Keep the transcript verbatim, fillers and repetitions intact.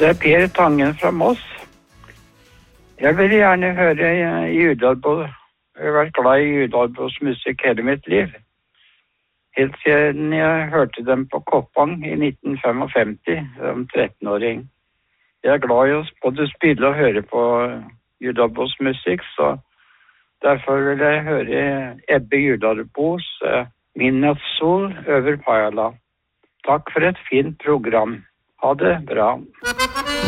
Det er Per Tangen fra Moss. Jeg vil gjerne høre Judalbo. Jeg har vært glad i Judalbos musikk hele mitt liv. Helt siden jeg hørte dem på Koppang i nitten femtifem som trettenåring. Jeg er glad i å både spille og høre på Judalbos musikk, så derfor vil jeg høre Ebbe Judalbos Midnattssol over Pajala. Takk for et fint program. Ha det bra.